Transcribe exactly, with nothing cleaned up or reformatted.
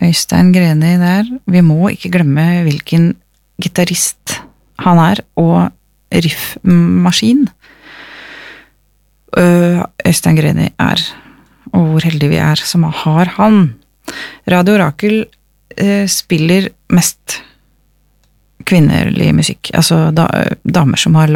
Øystein Greni der. Vi må ikke glemme hvilken gitarist han er, og riffmaskin. Øystein Greni er, og hvor heldige vi er som har han. Radio Orakel eh, spiller mest kvinnerlig musikk, altså da, damer som har